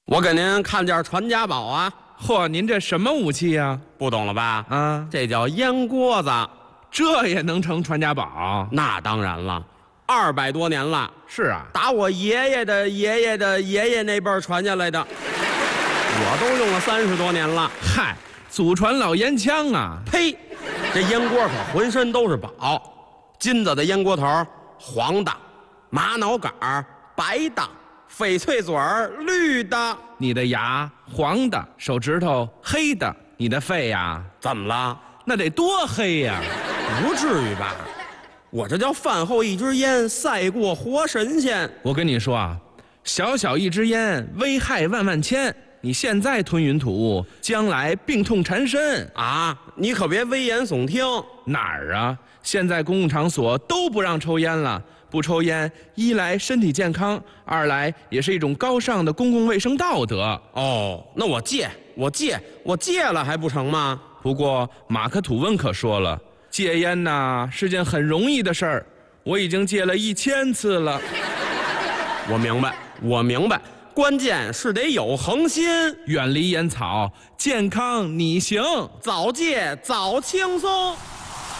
我给您看件传家宝啊， 嚯，您这什么武器呀？ 不懂了吧？ 啊， 这叫烟锅子。 这也能成传家宝？ 那当然了，200多年了， 是啊， 打我爷爷的爷爷的爷爷那辈儿传下来的，我都用了30多年了。 嗨，祖传老烟枪啊！ 呸！这烟锅可浑身都是宝，金子的烟锅头，黄的；玛瑙杆儿，白的；翡翠嘴儿，绿的。 你的牙黄的，手指头黑的，你的肺呀， 怎么了？ 那得多黑呀！ 不至于吧？我这叫饭后一支烟，赛过活神仙。 我跟你说啊，小小一支烟，危害万万千。你现在吞云吐雾，将来病痛缠身啊！你可别危言耸听。 哪儿啊？现在公共场所都不让抽烟了。不抽烟，一来身体健康，二来也是一种高尚的公共卫生道德。 哦，那我戒了还不成吗？ 不过马克吐温可说了，戒烟呐是件很容易的事儿，我已经戒了1000次了。 我明白，关键是得有恒心， 远离烟草，健康你行， 早戒早轻松。